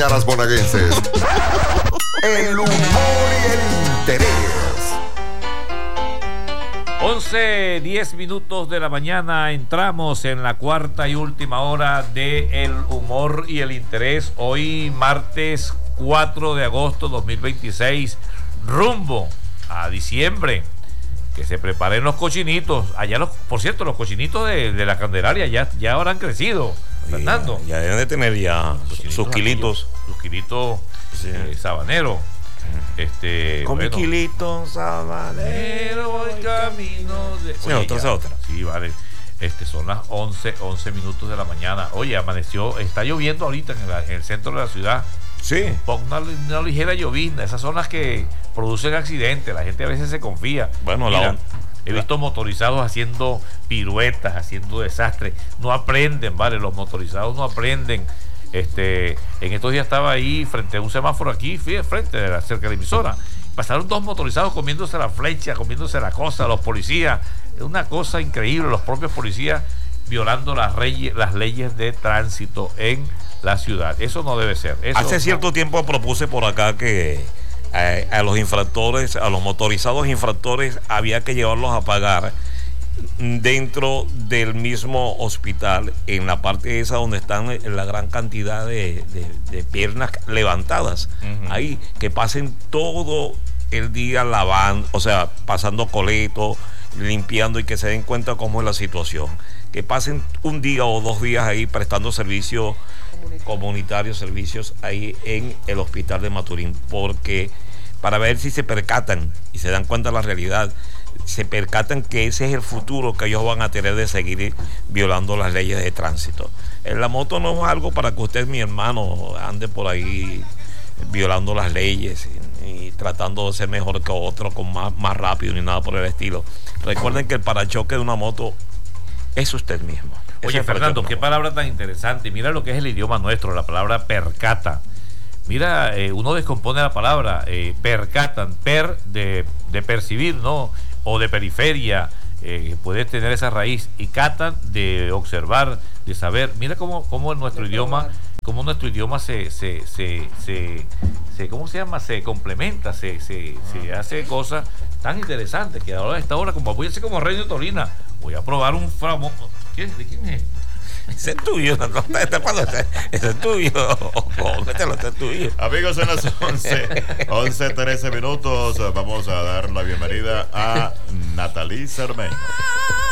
mañanas bonaerenses. El humor y el interés. 11:10 de la mañana, entramos en la cuarta y última hora de El humor y el interés. Hoy martes 4 de agosto 2026, rumbo a diciembre. Que se preparen los cochinitos. Allá, por cierto, los cochinitos de la Candelaria ya habrán crecido, Fernando. Ya deben de tener ya sus kilitos. Sus kilitos sabaneros. Con mi kilito sabanero voy camino de... otra. Sí, vale. Son las 11 minutos de la mañana. Oye, amaneció, está lloviendo ahorita en el centro de la ciudad. Sí. Una ligera llovizna. Esas son las que producen accidentes. La gente a veces se confía. Bueno, he visto motorizados haciendo piruetas, haciendo desastres. No aprenden, ¿vale? Los motorizados no aprenden. En estos días estaba ahí frente a un semáforo aquí, frente cerca de la emisora. Pasaron dos motorizados comiéndose la flecha, comiéndose la cosa, los policías. Es una cosa increíble, los propios policías violando las leyes de tránsito en la ciudad. Eso no debe ser. Hace cierto tiempo propuse por acá que a los infractores, a los motorizados infractores, había que llevarlos a pagar dentro del mismo hospital, en la parte esa donde están la gran cantidad de piernas levantadas. Ahí, que pasen todo el día lavando, o sea, pasando coleto, limpiando, y que se den cuenta cómo es la situación. Que pasen un día o 2 días ahí prestando servicios comunitarios, servicios ahí en el hospital de Maturín, porque para ver si se percatan y se dan cuenta de la realidad, se percatan que ese es el futuro que ellos van a tener de seguir violando las leyes de tránsito. En la moto no es algo para que usted, mi hermano, ande por ahí violando las leyes y tratando de ser mejor que otro, con más rápido, ni nada por el estilo. Recuerden que el parachoque de una moto es usted mismo. Oye, Fernando, qué palabra tan interesante. Mira lo que es el idioma nuestro, la palabra percata. Mira, uno descompone la palabra, percatan, de percibir, ¿no? O de periferia, puede tener esa raíz, y catan de observar, de saber. Mira cómo nuestro idioma ¿cómo se llama? Se complementa, se hace cosas tan interesantes que ahora a esta hora, como voy a hacer como Reino Torina, voy a probar un famoso. ¿De quién es? Ese es tuyo, ese es tuyo. Ese es tuyo. Amigos, son las 11:13. Vamos a dar la bienvenida a Nathalie Cermeño.